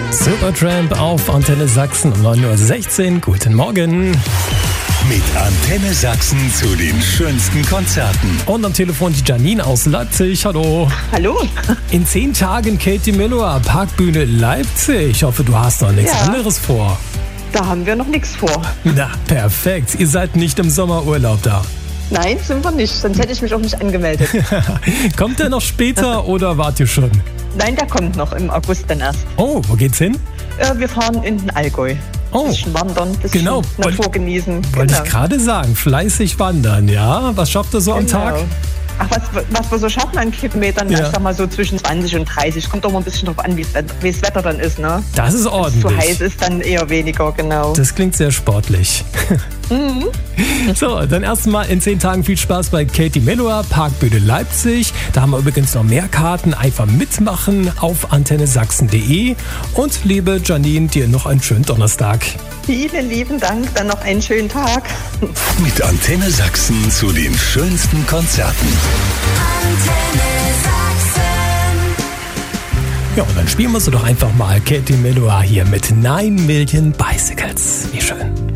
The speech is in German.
Supertramp auf Antenne Sachsen um 9.16 Uhr. Guten Morgen. Mit Antenne Sachsen zu den schönsten Konzerten. Und am Telefon die Janine aus Leipzig. Hallo. Hallo. In 10 Tagen Katie Melua, Parkbühne Leipzig. Ich hoffe, du hast noch nichts anderes vor. Da haben wir noch nichts vor. Na, perfekt. Ihr seid nicht im Sommerurlaub da. Nein, sind wir nicht. Sonst hätte ich mich auch nicht angemeldet. Kommt der noch später oder wart ihr schon? Nein, der kommt noch im August dann erst. Oh, wo geht's hin? Wir fahren in den Allgäu. Oh, bisschen wandern, bisschen Natur genießen. Wollte ich gerade sagen, fleißig wandern, ja? Was schafft ihr so am Tag? Ach, was wir so schaffen an Kilometern, ich sag mal so zwischen 20 und 30. Kommt doch mal ein bisschen drauf an, wie das Wetter dann ist, ne? Das ist ordentlich. Wenn es zu heiß ist, dann eher weniger, genau. Das klingt sehr sportlich. So, dann erstmal in 10 Tagen viel Spaß bei Katie Melua, Parkbühne Leipzig. Da haben wir übrigens noch mehr Karten. Einfach mitmachen auf antennesachsen.de. Und liebe Janine, dir noch einen schönen Donnerstag. Vielen lieben Dank, dann noch einen schönen Tag. Mit Antenne Sachsen zu den schönsten Konzerten. Antenne Sachsen. Ja, und dann spielen wir so doch einfach mal Katie Melua hier mit 9 Million Bicycles. Wie schön.